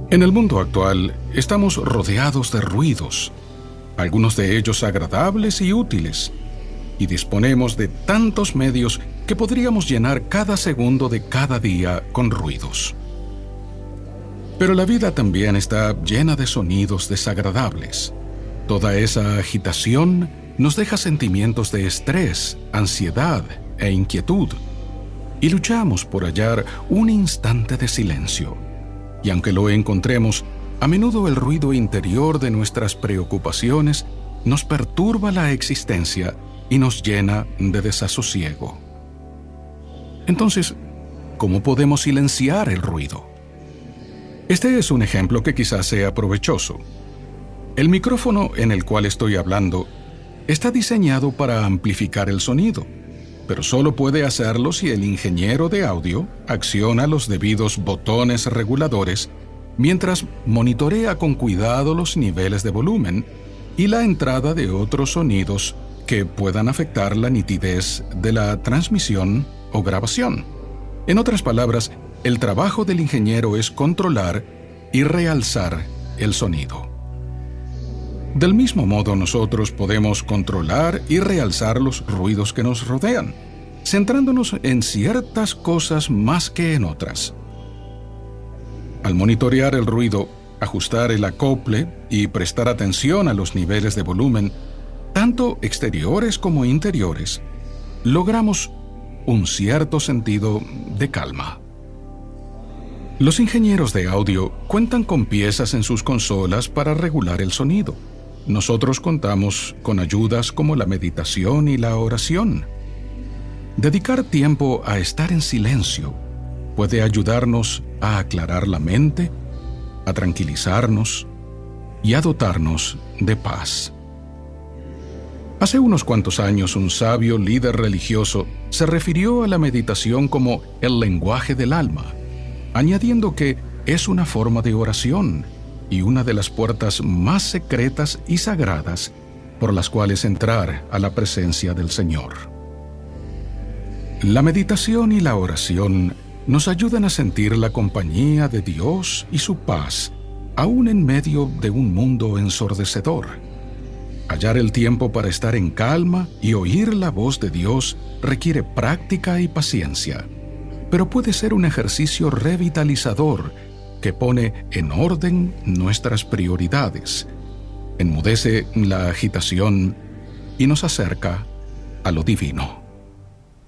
En el mundo actual estamos rodeados de ruidos, algunos de ellos agradables y útiles, y disponemos de tantos medios que podríamos llenar cada segundo de cada día con ruidos. Pero la vida también está llena de sonidos desagradables. Toda esa agitación nos deja sentimientos de estrés, ansiedad e inquietud, y luchamos por hallar un instante de silencio. Y aunque lo encontremos, a menudo el ruido interior de nuestras preocupaciones nos perturba la existencia y nos llena de desasosiego. Entonces, ¿cómo podemos silenciar el ruido? Este es un ejemplo que quizás sea provechoso. El micrófono en el cual estoy hablando está diseñado para amplificar el sonido, pero solo puede hacerlo si el ingeniero de audio acciona los debidos botones reguladores mientras monitorea con cuidado los niveles de volumen y la entrada de otros sonidos que puedan afectar la nitidez de la transmisión o grabación. En otras palabras, el trabajo del ingeniero es controlar y realzar el sonido. Del mismo modo, nosotros podemos controlar y realzar los ruidos que nos rodean, centrándonos en ciertas cosas más que en otras. Al monitorear el ruido, ajustar el acople y prestar atención a los niveles de volumen, tanto exteriores como interiores, logramos un cierto sentido de calma. Los ingenieros de audio cuentan con piezas en sus consolas para regular el sonido. Nosotros contamos con ayudas como la meditación y la oración. Dedicar tiempo a estar en silencio puede ayudarnos a aclarar la mente, a tranquilizarnos y a dotarnos de paz. Hace unos cuantos años, un sabio líder religioso se refirió a la meditación como el lenguaje del alma, añadiendo que es una forma de oración y una de las puertas más secretas y sagradas por las cuales entrar a la presencia del Señor. La meditación y la oración nos ayudan a sentir la compañía de Dios y su paz, aún en medio de un mundo ensordecedor. Hallar el tiempo para estar en calma y oír la voz de Dios requiere práctica y paciencia, pero puede ser un ejercicio revitalizador que pone en orden nuestras prioridades, enmudece la agitación y nos acerca a lo divino.